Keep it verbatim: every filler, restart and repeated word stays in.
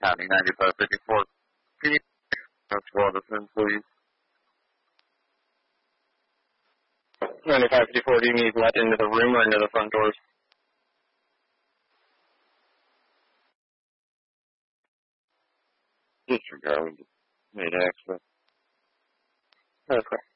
County ninety-five fifty-four. Can you that's Waterson, please? ninety-five fifty-four, do you need let into the room or into the front doors? Disregard. Made access. Okay.